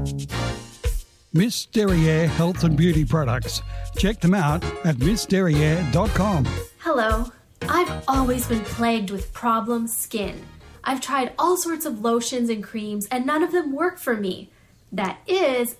Miss Derriere Health and Beauty Products. Check them out at missderriere.com. Hello. I've always been plagued with problem skin. I've tried all sorts of lotions and creams and none of them work for me. That is